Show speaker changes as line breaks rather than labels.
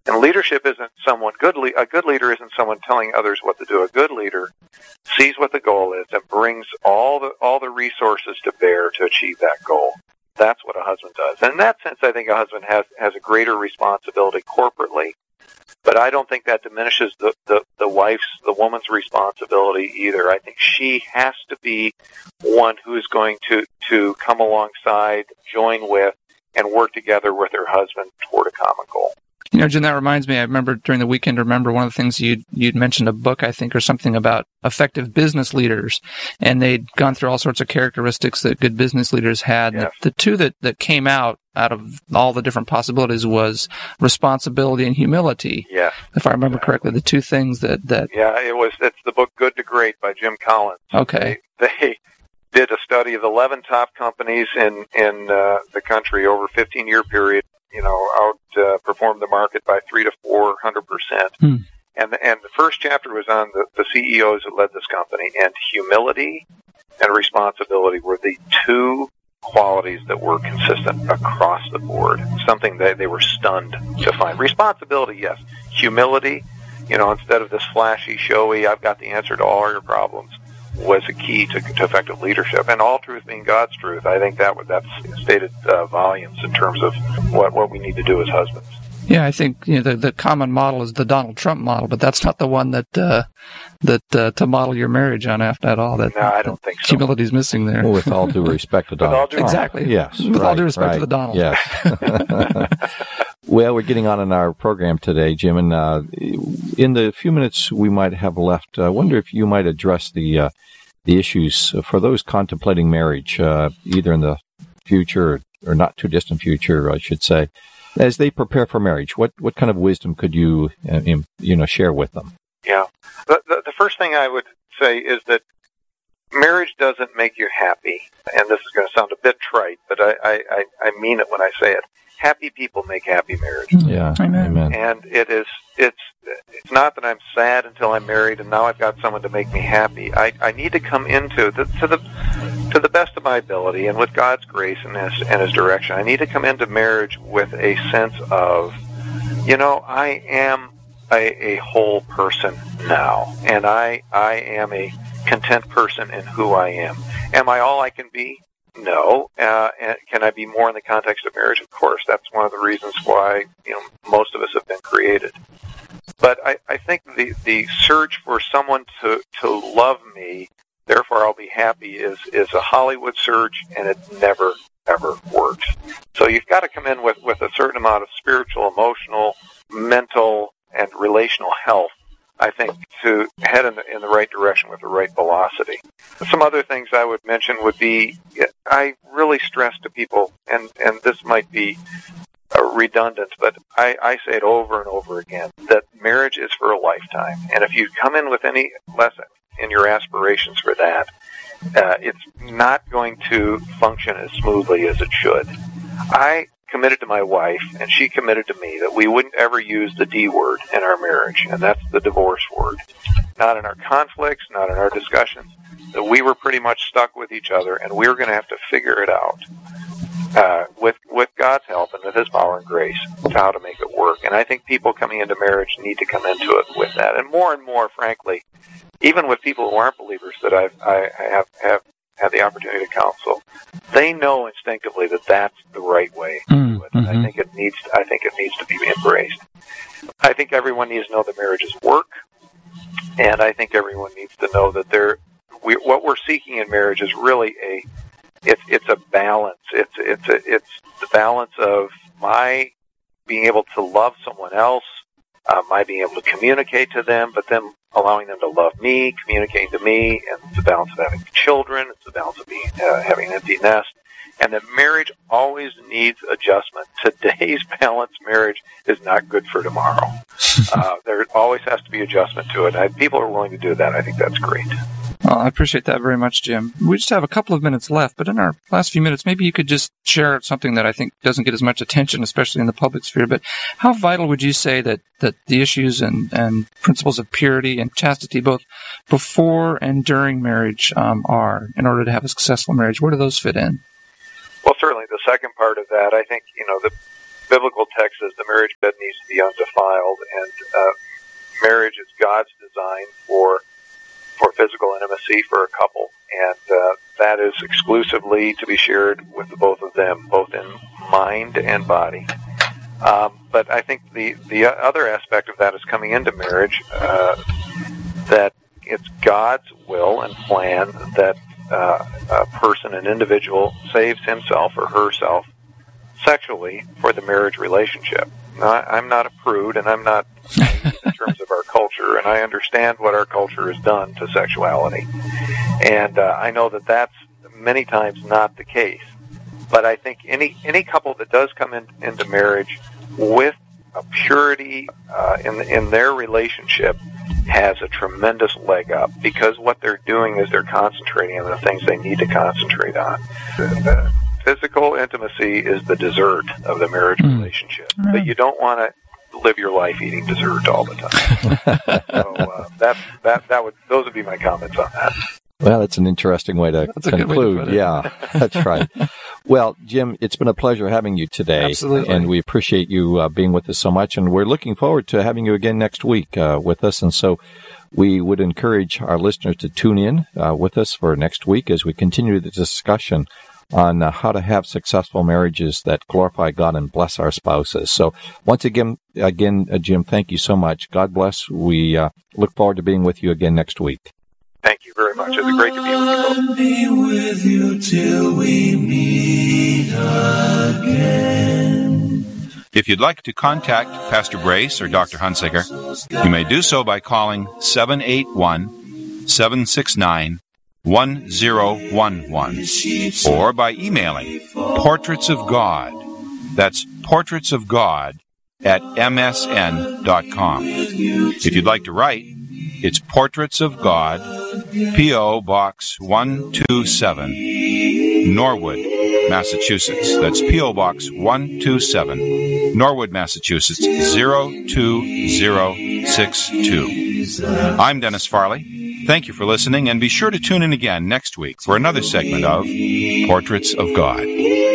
And leadership isn't a good leader isn't someone telling others what to do. A good leader sees what the goal is and brings all the resources to bear to achieve that goal. That's what a husband does. And in that sense, I think a husband has a greater responsibility corporately, but I don't think that diminishes the woman's responsibility either. I think she has to be one who is going to come alongside, join with, and work together with her husband toward a common goal.
You know, Jim, that reminds me, I remember during the weekend, one of the things you'd mentioned a book, I think, or something about effective business leaders, and they'd gone through all sorts of characteristics that good business leaders had.
Yes.
The two that came out of all the different possibilities was responsibility and humility.
Yes.
If I remember correctly, the two things that...
Yeah, it's the book Good to Great by Jim Collins.
Okay.
They did a study of 11 top companies in the country over a 15-year period, outperformed the market by 300 to 400%. And the first chapter was on the CEOs that led this company, and humility and responsibility were the two qualities that were consistent across the board. Something that they were stunned to find. Responsibility, yes. Humility, instead of this flashy, showy, I've got the answer to all your problems, was a key to effective leadership. And all truth being God's truth, I think that's stated volumes in terms of what we need to do as husbands.
Yeah, I think the common model is the Donald Trump model, but that's not the one that to model your marriage on at all. No,
I don't think so.
Humility is missing there.
Well, with all due respect to Donald Trump.
Exactly.
Yes.
With all due respect to the Donald.
Yes. Well, we're getting on in our program today, Jim, and in the few minutes we might have left, I wonder if you might address the issues for those contemplating marriage, either in the future or not too distant future, I should say, as they prepare for marriage. What kind of wisdom could you share with them?
Yeah, the first thing I would say is that marriage doesn't make you happy, and this is going to sound a bit trite, but I mean it when I say it. Happy people make happy marriages.
Yeah, amen.
And it's not that I'm sad until I'm married and now I've got someone to make me happy. I need to come into to the best of my ability and with God's grace and His direction. I need to come into marriage with a sense of, I am a whole person now, and I am a content person in who I am. Am I all I can be? No. Can I be more in the context of marriage? Of course. That's one of the reasons why most of us have been created. But I think the search for someone to love me, therefore I'll be happy, is a Hollywood search, and it never, ever works. So you've got to come in with a certain amount of spiritual, emotional, mental, and relational health, I think, to head in the right direction with the right velocity. Some other things I would mention would be, I really stress to people, and this might be redundant, but I say it over and over again, that marriage is for a lifetime. And if you come in with any less in your aspirations for that, it's not going to function as smoothly as it should. I committed to my wife, and she committed to me, that we wouldn't ever use the D word in our marriage, and that's the divorce word. Not in our conflicts, not in our discussions. That we were pretty much stuck with each other, and we were going to have to figure it out with God's help and with His power and grace to how to make it work. And I think people coming into marriage need to come into it with that. And more, frankly, even with people who aren't believers that I have had the opportunity to counsel, they know instinctively that that's the right way to do it. And I think it needs to be embraced. I think everyone needs to know that marriage is work, and I think everyone needs to know that what we're seeking in marriage is really it's a balance. It's the balance of my being able to love someone else, my being able to communicate to them, but then allowing them to love me, communicating to me, and it's the balance of having children, it's the balance of having an empty nest, and that marriage always needs adjustment. Today's balanced marriage is not good for tomorrow. There always has to be adjustment to it. People are willing to do that. I think that's great.
Well, I appreciate that very much, Jim. We just have a couple of minutes left, but in our last few minutes, maybe you could just share something that I think doesn't get as much attention, especially in the public sphere. But how vital would you say that the issues and principles of purity and chastity, both before and during marriage, are in order to have a successful marriage? Where do those fit in?
Well, certainly the second part of that, I think, biblical text says the marriage bed needs to be undefiled, and marriage is God's design for physical intimacy for a couple, and that is exclusively to be shared with the both of them, both in mind and body. But I think the other aspect of that is coming into marriage, that it's God's will and plan that a person, an individual, saves himself or herself sexually for the marriage relationship. Now, I'm not a prude, and I'm not in terms of our culture, and I understand what our culture has done to sexuality. And I know that that's many times not the case. But I think any couple that does come into marriage with a purity in their relationship has a tremendous leg up, because what they're doing is they're concentrating on the things they need to concentrate on. Physical intimacy is the dessert of the marriage relationship, but you don't want to live your life eating dessert all the time. So those would be my comments on that.
Well, that's an interesting way to conclude. Yeah, that's right. Well, Jim, it's been a pleasure having you today.
Absolutely.
And we appreciate you being with us so much. And we're looking forward to having you again next week with us. And so we would encourage our listeners to tune in with us for next week as we continue the discussion on how to have successful marriages that glorify God and bless our spouses. So once again, Jim, thank you so much. God bless. We look forward to being with you again next week.
Thank you very much. It's great to be with you both.
Be with you till we meet again.
If you'd like to contact Pastor Brace or Dr. Hunsaker, you may do so by calling 781-769-1011 or by emailing Portraits of God. That's Portraits of God at msn.com. If you'd like to write, it's Portraits of God, P.O. Box 127, Norwood, Massachusetts. That's P.O. Box 127, Norwood, Massachusetts, 02062. I'm Dennis Farley. Thank you for listening, and be sure to tune in again next week for another segment of Portraits of God.